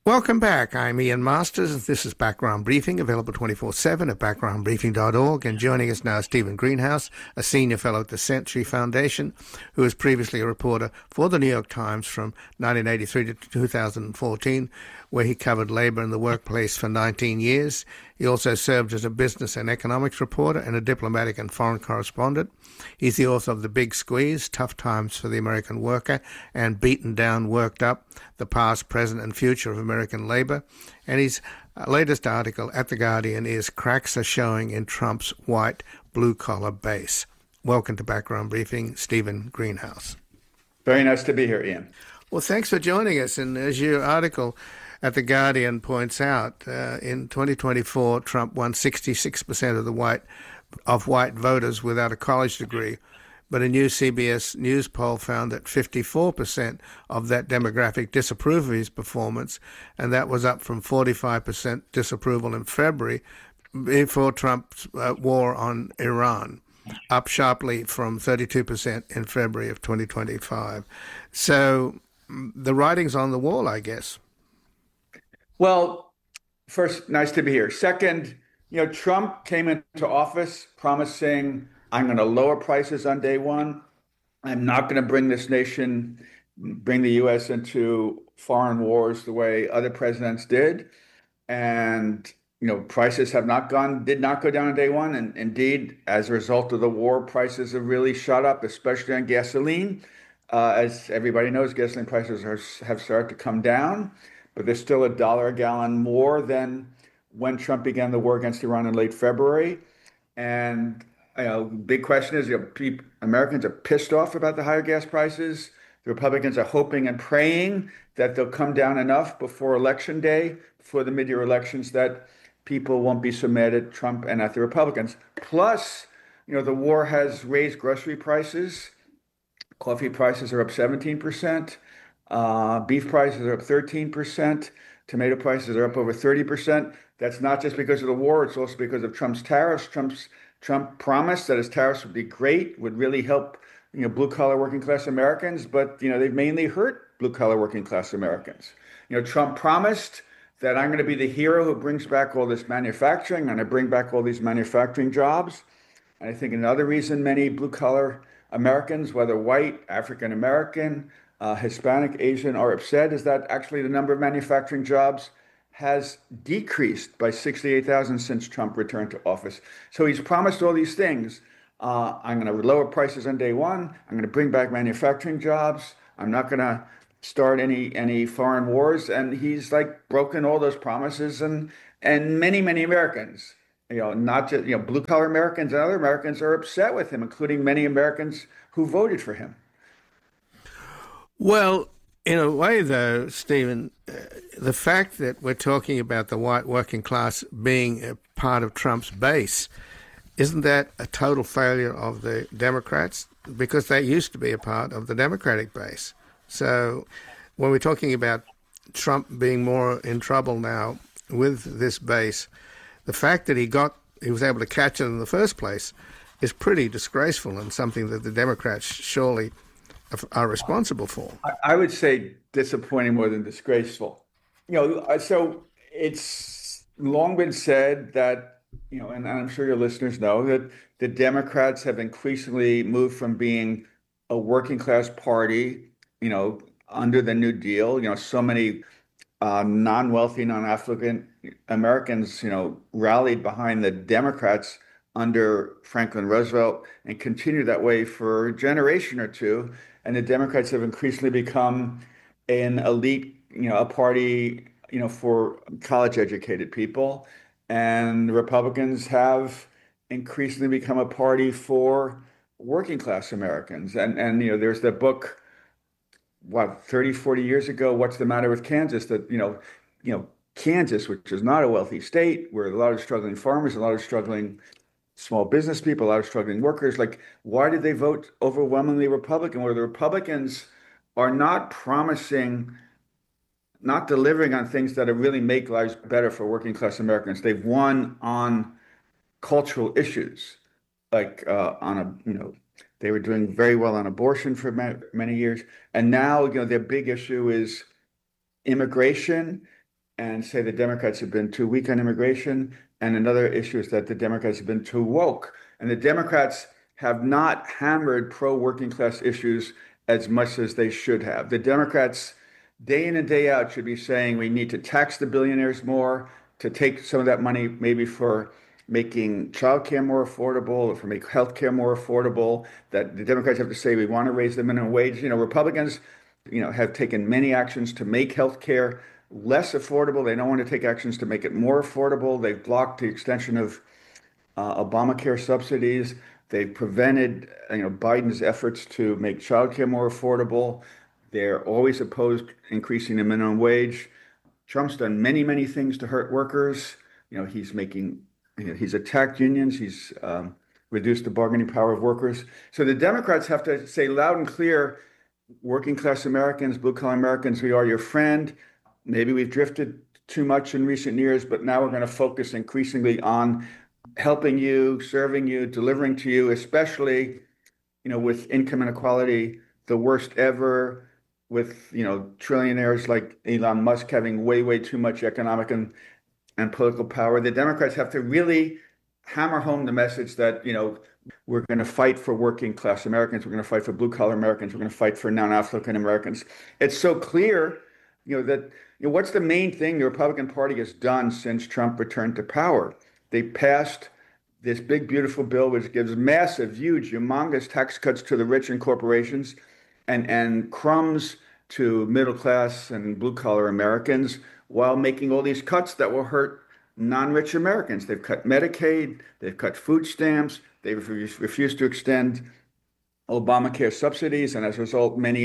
Welcome back. I'm Ian Masters. This is Background Briefing, available 24/7 at backgroundbriefing.org. And joining us now is Stephen Greenhouse, a senior fellow at the Century Foundation, who was previously a reporter for the New York Times from 1983 to 2014, where he covered labor in the workplace for 19 years. He also served as a business and economics reporter and a diplomatic and foreign correspondent. He's the author of The Big Squeeze, Tough Times for the American Worker, and Beaten Down, Worked Up, The Past, Present, and Future of American Labor. And his latest article at The Guardian is Cracks Are Showing in Trump's White Blue-Collar Base. Welcome to Background Briefing, Stephen Greenhouse. Very nice to be here, Ian. Well, thanks for joining us. And as your article at The Guardian points out, in 2024, Trump won 66% of white voters without a college degree. But a new CBS News poll found that 54% of that demographic disapprove of his performance, and that was up from 45% disapproval in February before Trump's war on Iran, up sharply from 32% in February of 2025. So the writing's on the wall, I guess. Well, first, nice to be here. Second, Trump came into office promising, I'm going to lower prices on day one. I'm not going to bring the U.S. into foreign wars the way other presidents did. And, prices did not go down on day one. And indeed, as a result of the war, prices have really shot up, especially on gasoline. As everybody knows, gasoline prices have started to come down, but they're still $1 a gallon more than when Trump began the war against Iran in late February. And big question is, Americans are pissed off about the higher gas prices. The Republicans are hoping and praying that they'll come down enough before Election Day, before the mid-year elections, that people won't be so mad at Trump and at the Republicans. Plus, the war has raised grocery prices. Coffee prices are up 17%. Beef prices are up 13%. Tomato prices are up over 30%. That's not just because of the war. It's also because of Trump's tariffs. Trump promised that his tariffs would be great, would really help, blue-collar working-class Americans, but, they've mainly hurt blue-collar working-class Americans. Trump promised that I'm going to be the hero who brings back all this manufacturing. I'm going to bring back all these manufacturing jobs. And I think another reason many blue-collar Americans, whether white, African-American, Hispanic, Asian, are upset is that actually the number of manufacturing jobs has decreased by 68,000 since Trump returned to office. So he's promised all these things. I'm going to lower prices on day one. I'm going to bring back manufacturing jobs. I'm not going to start any foreign wars. And he's broken all those promises. And many, many Americans, not just, blue collar Americans and other Americans are upset with him, including many Americans who voted for him. Well, in a way, though, Stephen, the fact that we're talking about the white working class being a part of Trump's base, isn't that a total failure of the Democrats? Because they used to be a part of the Democratic base. So when we're talking about Trump being more in trouble now with this base, the fact that he was able to catch it in the first place is pretty disgraceful and something that the Democrats surely are responsible for. I would say disappointing more than disgraceful. So it's long been said that, and I'm sure your listeners know, that the Democrats have increasingly moved from being a working class party, under the New Deal. So many non-wealthy, non-affluent Americans, rallied behind the Democrats under Franklin Roosevelt and continued that way for a generation or two. And the Democrats have increasingly become an elite, a party, for college-educated people. And the Republicans have increasingly become a party for working-class Americans. And there's the book, 30, 40 years ago, What's the Matter with Kansas? That, Kansas, which is not a wealthy state, where a lot of struggling farmers, a lot of struggling small business people, a lot of struggling workers, why did they vote overwhelmingly Republican? Where the Republicans are not promising, not delivering on things that really make lives better for working class Americans. They've won on cultural issues, they were doing very well on abortion for many years. And now, their big issue is immigration and say the Democrats have been too weak on immigration. And another issue is that the Democrats have been too woke. And the Democrats have not hammered pro-working class issues as much as they should have. The Democrats, day in and day out, should be saying we need to tax the billionaires more, to take some of that money maybe for making childcare more affordable, or for make healthcare more affordable. That the Democrats have to say we want to raise the minimum wage. Republicans, have taken many actions to make healthcare less affordable. They don't want to take actions to make it more affordable. They've blocked the extension of Obamacare subsidies. They've prevented, Biden's efforts to make childcare more affordable. They're always opposed increasing the minimum wage. Trump's done many, many things to hurt workers. He's attacked unions. He's reduced the bargaining power of workers. So the Democrats have to say loud and clear, working class Americans, blue collar Americans, we are your friend. Maybe we've drifted too much in recent years, but now we're going to focus increasingly on helping you, serving you, delivering to you, especially, with income inequality, the worst ever, with, trillionaires like Elon Musk having way, way too much economic and political power. The Democrats have to really hammer home the message that, we're going to fight for working class Americans. We're going to fight for blue collar Americans. We're going to fight for non-African Americans. It's so clear, that, what's the main thing the Republican Party has done since Trump returned to power? They passed this big, beautiful bill, which gives massive, huge, humongous tax cuts to the rich and corporations and crumbs to middle class and blue collar Americans, while making all these cuts that will hurt non-rich Americans. They've cut Medicaid, they've cut food stamps, they've refused to extend Obamacare subsidies, and as a result, many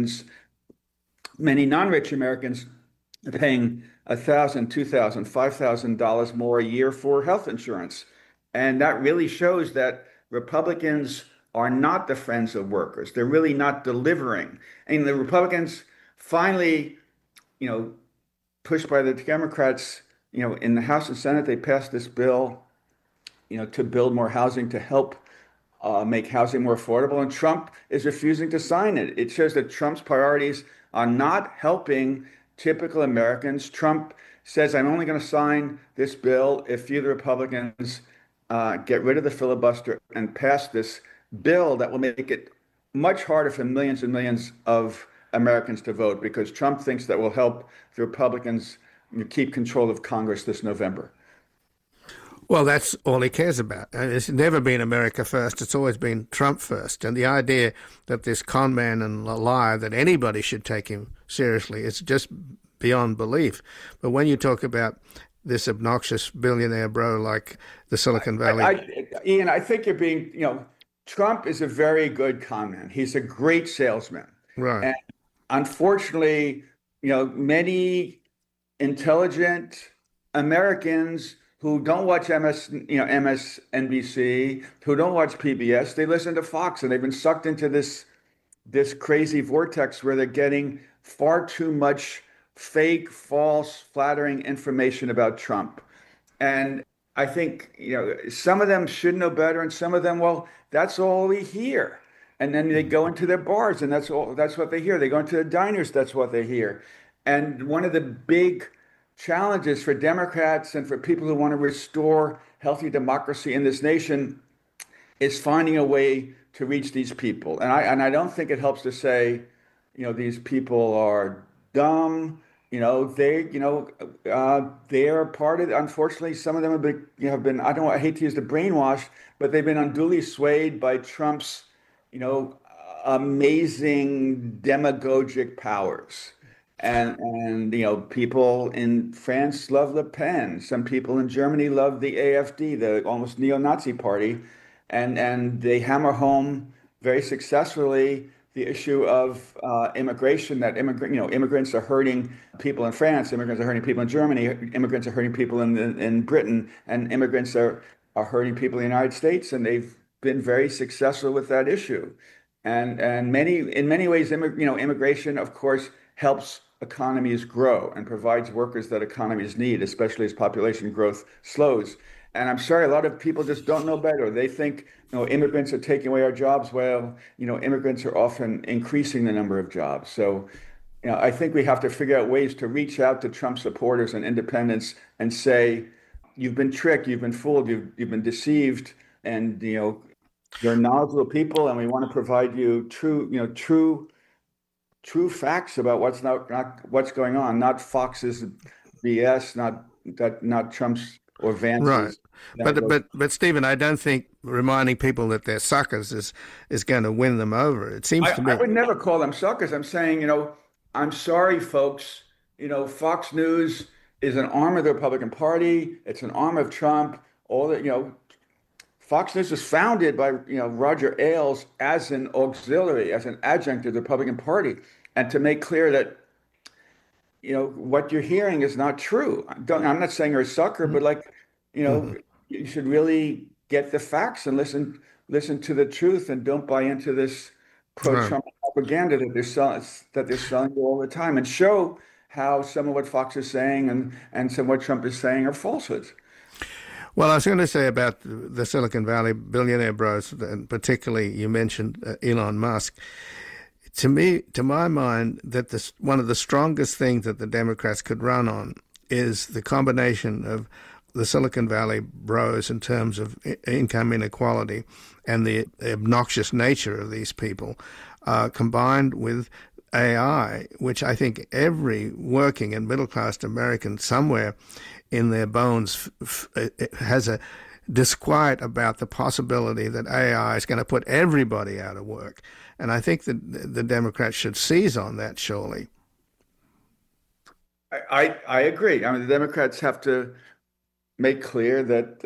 non-rich Americans are paying $1,000, $2,000, $5,000 more a year for health insurance. And that really shows that Republicans are not the friends of workers. They're really not delivering. And the Republicans finally, pushed by the Democrats, in the House and Senate, they passed this bill, to build more housing, to help make housing more affordable. And Trump is refusing to sign it. It shows that Trump's priorities are not helping typical Americans. Trump says, I'm only going to sign this bill if you, the Republicans, get rid of the filibuster and pass this bill that will make it much harder for millions and millions of Americans to vote, because Trump thinks that will help the Republicans keep control of Congress this November. Well, that's all he cares about. It's never been America first. It's always been Trump first. And the idea that this con man and a liar, that anybody should take him seriously, is just beyond belief. But when you talk about this obnoxious billionaire bro like the Silicon Valley... Ian, I think you're being, Trump is a very good con man. He's a great salesman. Right. And unfortunately, many intelligent Americans who don't watch MSNBC, who don't watch PBS, they listen to Fox, and they've been sucked into this crazy vortex where they're getting far too much fake, false, flattering information about Trump. And I think, some of them should know better, and some of them, well, that's all we hear. And then they go into their bars, and that's what they hear. They go into the diners, that's what they hear. And one of the big challenges for Democrats and for people who want to restore healthy democracy in this nation is finding a way to reach these people. And I don't think it helps to say, these people are dumb. They are part of. Unfortunately, some of them have been. I hate to use the brainwash, but they've been unduly swayed by Trump's, amazing demagogic powers. And people in France love Le Pen. Some people in Germany love the AfD, the almost neo-Nazi party, and they hammer home very successfully the issue of immigration. That immigrants are hurting people in France, immigrants are hurting people in Germany, immigrants are hurting people in Britain, and immigrants are hurting people in the United States, and they've been very successful with that issue. And in many ways, immigration, of course, helps economies grow and provides workers that economies need, especially as population growth slows. And I'm sorry, a lot of people just don't know better. They think, immigrants are taking away our jobs. Well, immigrants are often increasing the number of jobs. So I think we have to figure out ways to reach out to Trump supporters and independents and say, you've been tricked, you've been fooled, you've been deceived, and you're knowledgeable people, and we want to provide you true facts about not what's going on, not Fox's BS, not Trump's or Right. Vance's. But Stephen, I don't think reminding people that they're suckers is going to win them over. It seems to I me. would never call them suckers. I'm saying, I'm sorry, folks. Fox News is an arm of the Republican Party. It's an arm of Trump. All that, Fox News was founded by, Roger Ailes as an auxiliary, as an adjunct of the Republican Party, and to make clear that, what you're hearing is not true. I'm not saying you're a sucker, but Mhm. you should really get the facts and listen to the truth and don't buy into this Right. pro-Trump propaganda that they're selling you all the time, and show how some of what Fox is saying and some of what Trump is saying are falsehoods. Well, I was going to say about the Silicon Valley billionaire bros, and particularly you mentioned Elon Musk. To me, to my mind, that one of the strongest things that the Democrats could run on is the combination of the Silicon Valley bros in terms of income inequality and the obnoxious nature of these people, combined with AI, which I think every working and middle-class American somewhere in their bones has a disquiet about the possibility that AI is going to put everybody out of work. And I think that the Democrats should seize on that, surely. I agree. I mean, the Democrats have to make clear that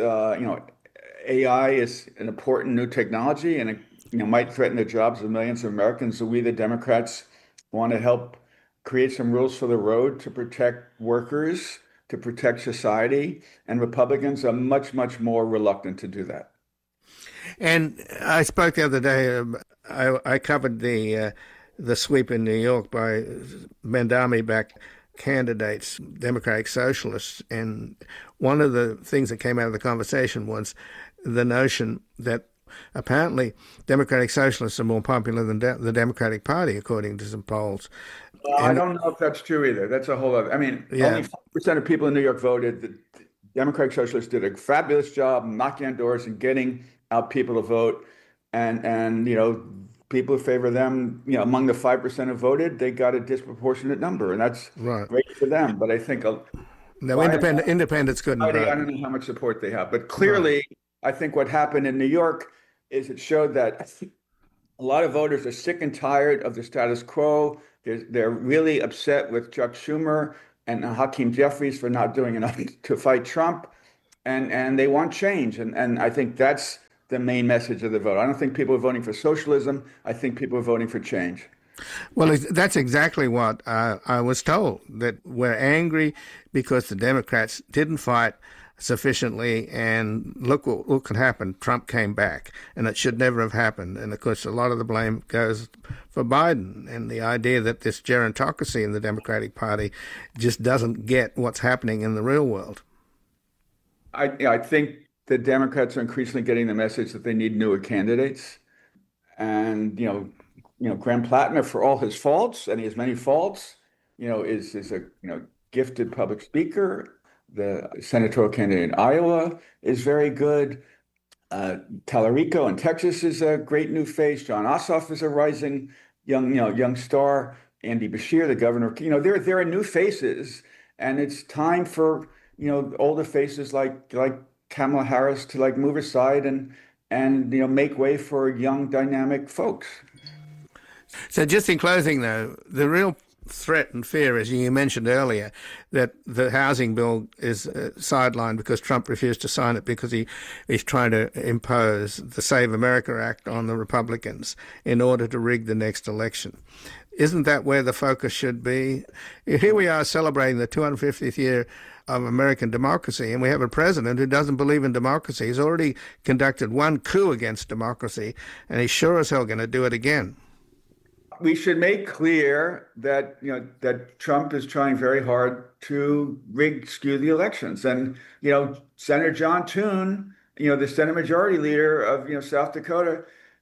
AI is an important new technology, and it might threaten the jobs of millions of Americans. So we, the Democrats, want to help create some rules for the road to protect workers, to protect society, and Republicans are much, much more reluctant to do that. And I spoke the other day. I covered the sweep in New York by Mandami-backed candidates, Democratic Socialists, and one of the things that came out of the conversation was the notion that apparently Democratic Socialists are more popular than the Democratic Party, according to some polls. Well, I And don't know if that's true either. That's a whole other. I mean, only yeah, 5% of people in New York voted. The Democratic Socialists did a fabulous job knocking on doors and getting out people to vote. And people who favor them, among the 5% who voted, they got a disproportionate number, and that's right. great for them. But I think No, by and independents couldn't large, I vote. don't know how much support they have. But Right. clearly, I think what happened in New York is it showed that a lot of voters are sick and tired of the status quo. They're really upset with Chuck Schumer and Hakeem Jeffries for not doing enough to fight Trump, and they want change. And I think that's the main message of the vote. I don't think people are voting for socialism. I think people are voting for change. Well, that's exactly what I was told, that we're angry because the Democrats didn't fight sufficiently, and look what could happen. Trump came back, and it should never have happened. And of course, a lot of the blame goes for Biden and the idea that this gerontocracy in the Democratic Party just doesn't get what's happening in the real world. I think the Democrats are increasingly getting the message that they need newer candidates. And Graham Plattner, for all his faults, and he has many faults, is a gifted public speaker. The senatorial candidate in Iowa is very good. Tallarico in Texas is a great new face. John Ossoff is a rising young star. Andy Bashir, the governor. There are new faces, and it's time for older faces like Kamala Harris to move aside and make way for young dynamic folks. So just in closing, though, the real threat and fear, as you mentioned earlier, that the housing bill is sidelined because Trump refused to sign it because he's trying to impose the Save America Act on the Republicans in order to rig the next election. Isn't that where the focus should be? Here we are celebrating the 250th year of American democracy, and we have a president who doesn't believe in democracy. He's already conducted one coup against democracy, and he's sure as hell going to do it again. We should make clear that that Trump is trying very hard to skew the elections, and Senator John Thune, the Senate Majority Leader of South Dakota,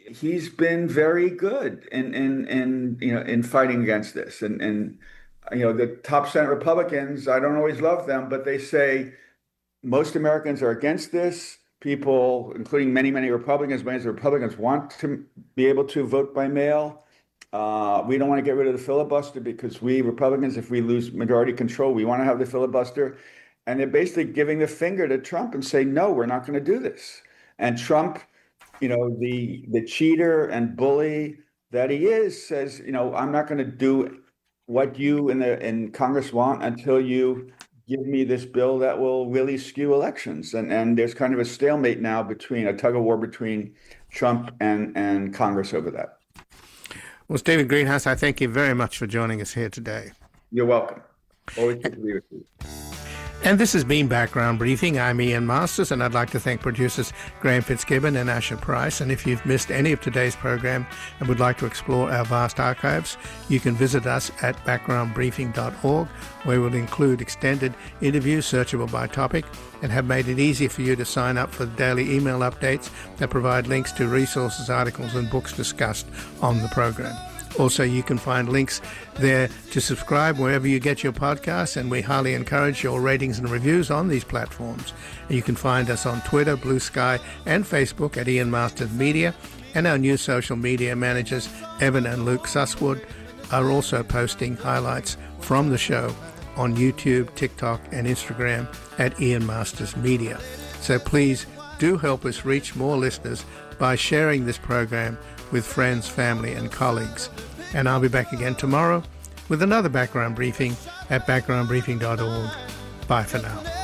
he's been very good in fighting against this. And the top Senate Republicans, I don't always love them, but they say most Americans are against this. People, including many Republicans, many of the Republicans want to be able to vote by mail. We don't want to get rid of the filibuster because we Republicans, if we lose majority control, we want to have the filibuster. And they're basically giving the finger to Trump and saying, no, we're not going to do this. And Trump, the cheater and bully that he is, says, I'm not going to do what you in Congress want until you give me this bill that will really skew elections. And there's kind of a stalemate now a tug of war between Trump and Congress over that. Well, Stephen Greenhouse, I thank you very much for joining us here today. You're welcome. Always good to be with you. And this has been Background Briefing. I'm Ian Masters, and I'd like to thank producers Graham Fitzgibbon and Asher Price. And if you've missed any of today's program and would like to explore our vast archives, you can visit us at backgroundbriefing.org, where we'll include extended interviews searchable by topic and have made it easy for you to sign up for the daily email updates that provide links to resources, articles and books discussed on the program. Also, you can find links there to subscribe wherever you get your podcasts, and we highly encourage your ratings and reviews on these platforms. And you can find us on Twitter, Blue Sky, and Facebook at Ian Masters Media, and our new social media managers, Evan and Luke Susswood, are also posting highlights from the show on YouTube, TikTok, and Instagram at Ian Masters Media. So please do help us reach more listeners by sharing this program with friends, family, and colleagues. And I'll be back again tomorrow with another Background Briefing at backgroundbriefing.org. Bye for now.